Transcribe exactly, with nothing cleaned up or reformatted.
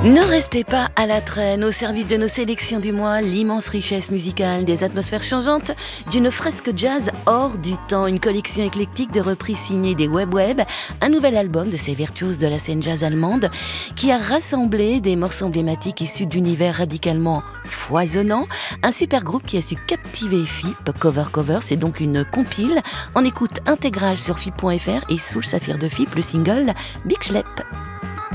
Ne restez pas à la traîne. Au service de nos sélections du mois, l'immense richesse musicale, des atmosphères changeantes, d'une fresque jazz hors du temps, une collection éclectique de reprises signées des Web Web, un nouvel album de ces virtuoses de la scène jazz allemande qui a rassemblé des morceaux emblématiques issus d'univers radicalement foisonnants, un super groupe qui a su captiver F I P, Cover Cover, c'est donc une compile en écoute intégrale sur F I P point F R et sous le saphir de F I P, le single Big Schlepp.